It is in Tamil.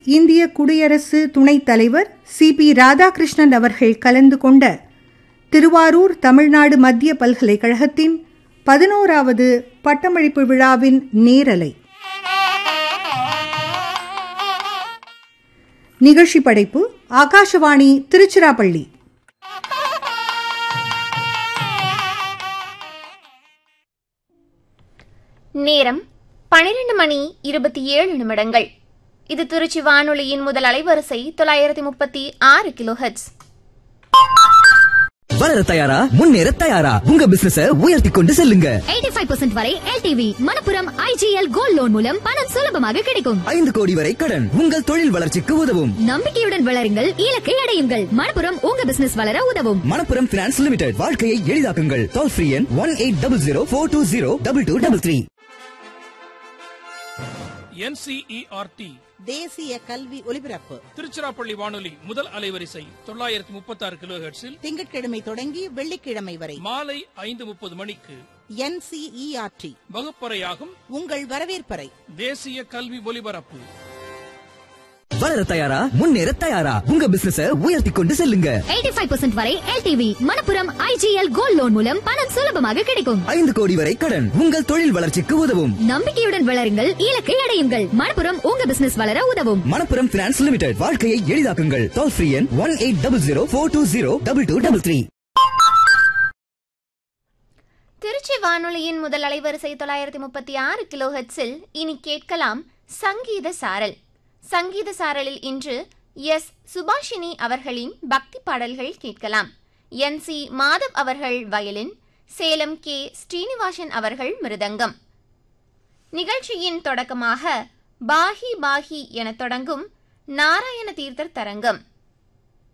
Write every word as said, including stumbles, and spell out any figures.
இந்திய குடியரசு துணைத் தலைவர் சி பி ராதாகிருஷ்ணன் அவர்கள் கலந்து கொண்ட திருவாரூர் தமிழ்நாடு மத்திய பல்கலைக்கழகத்தின் பதினோராவது பட்டமளிப்பு விழாவின் நேரலை. நிகழ்ச்சி படைப்பு ஆகாஷவாணி திருச்சிராப்பள்ளி. நேரம் பனிரெண்டு மணி இருபத்தி ஏழு நிமிடங்கள். இது திருச்சி வானொலியின் முதல் அலைவரிசை தொள்ளாயிரத்தி முப்பத்தி ஆறு கிலோ ஹெர்ட்ஸ். வளர தயாரா, முன்னேற தயாரா, உங்க பிசினஸ உயர்த்தி கொண்டு செல்லுங்க. எண்பத்தி ஐந்து சதவீதம் வரை L T V Manappuram I G L gold loan மூலம் பணம் சுலபமாக கிடைக்கும். ஐந்து கோடி வரை கடன் உங்கள் தொழில் வளர்ச்சிக்கு உதவும். நம்பிக்கையுடன் வளருங்கள், இலக்கை அடையுங்கள். மணப்புரம் உங்க பிசினஸ் வளர உதவும். மணப்புரம் பினான்ஸ் லிமிடெட், வாழ்க்கையை எளிதாக்குங்கள். டோல் ஃப்ரீ எண் one eight double zero four two zero double two double three. N C E R D தேசிய கல்வி ஒலிபரப்பு திருச்சிராப்பள்ளி வானொலி முதல் அலைவரிசை தொள்ளாயிரத்தி முப்பத்தி ஆறு கிலோ ஹெர்ட்ஸில் திங்கட்கிழமை தொடங்கி வெள்ளிக்கிழமை வரை மாலை ஐந்து முப்பது மணிக்கு N C E R D வகுப்பறையாகும் உங்கள் வரவேற்பறை. தேசிய கல்வி ஒலிபரப்பு. வளர தயாரா, முன்னேற தயாரா, உங்க பிசினஸ உயர்த்தி கொண்டு செல்லுங்க. எண்பத்தி ஐந்து சதவீதம் வரை L T V Manappuram I G L gold loan மூலம் பணம் சுலபமாக கிடைக்கும். ஐந்து கோடி வரை கடன் உங்கள் தொழில் வளர்ச்சிக்கு உதவும். நம்பிக்கையுடன் வளருங்கள், இலக்கை அடையுங்கள். மணப்புரம் உங்க பிசினஸ் வளர உதவும். மணப்புரம் பினான்ஸ் லிமிடெட், வாழ்க்கையை எளிதாக்குங்கள். டோல் ஃப்ரீ எண் one eight double zero four two zero double two double three. Trichy வானொலியின் முதல் அலைவரிசை தொள்ளாயிரத்தி முப்பத்தி ஆறு கிலோ ஹெர்ட்ஸில் இனி கேட்கலாம் சங்கீத சாரல். சங்கீத சாரலில் இன்று எஸ் சுபாஷினி அவர்களின் பக்தி பாடல்கள் கேட்கலாம். என் சி மாதவ் அவர்கள் வயலின், சேலம் கே ஸ்ரீனிவாசன் அவர்கள் மிருதங்கம். நிகழ்ச்சியின் தொடக்கமாக பாஹி பாஹி என தொடங்கும் நாராயண தீர்த்தர் தரங்கம்.